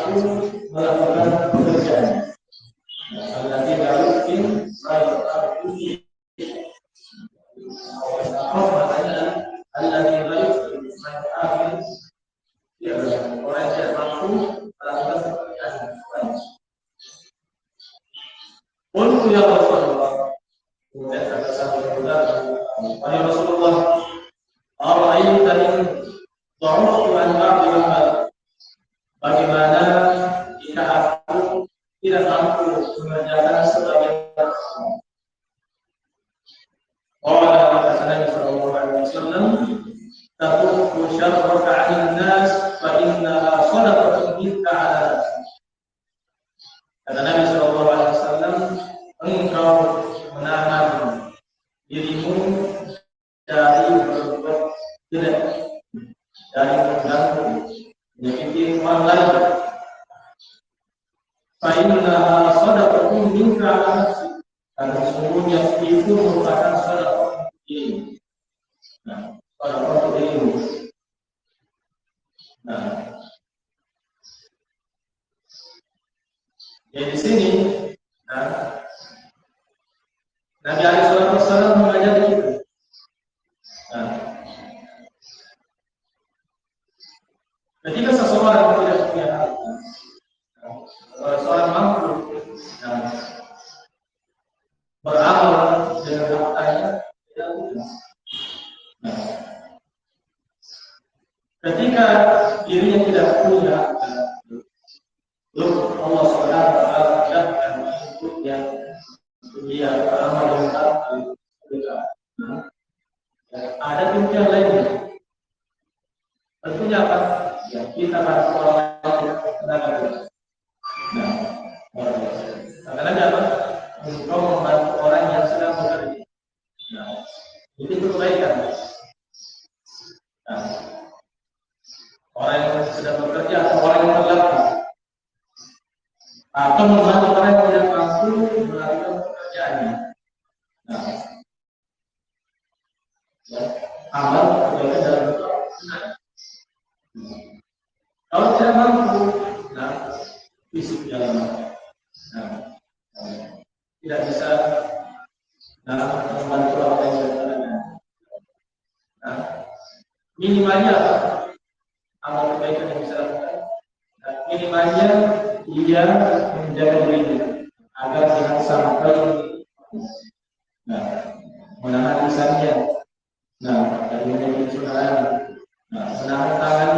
mampu melakukan pekerjaan. Alladzi la yumkin al-ardi. Maknanya alladzi la yumkin al-ardi. Ya, orang yang tidak mampu melakukan pekerjaan. Qultu ya Rasulullah, kemudian kata sahabat wahai Rasulullah, ara'aita in dha'uftu an ba'dil amal, bagaimana jika aku tidak mampu mengerjakan sebagian amal? Qala kata Nabi sallallahu alaihi wasallam, taqulu syarraka 'anil nas fa innaha shadaqatun minka 'ala nafsik. Kata Nabi sallallahu alaihi wasallam, engkau menahan dirimu dari berbuat jelek, dari mengganggu, menyakiti orang lain. Fa innaha shadaqatun minka 'ala nafsik. Karena sesungguhnya itu merupakan sedekah diri. Nah, sedekah diri. Nah, ya di sini, Nabi alaihi wasallam mengajari kita. Ketika seseorang tidak punya harta, seorang mampu beramal dengan hartanya, tidak mudah. Ketika dirinya tidak punya, Allah Subhanahu wa taala akan untuk yang dia beramal dengan harta mereka. Ada pilihan lainnya. Tentunya apa? Ya, kita harus orang yang tenaga. Karena apa? Engkau membantu orang yang sedang bekerja. Itu kebaikan. Orang yang sedang bekerja atau orang yang terlatih, atau membantu orang yang tidak mampu melakukan pekerjaannya. Amal kebaikan dalam bentuk. Kalau tidak mampu, fisik dalam. Tidak bisa membantu orang yang berkenan. Minimalnya apa? Amal kebaikan yang bisa lakukan. Minimalnya ia menjaga dirinya agar jangan sampai menahan lisannya, dari menjadi curang, menahan tangan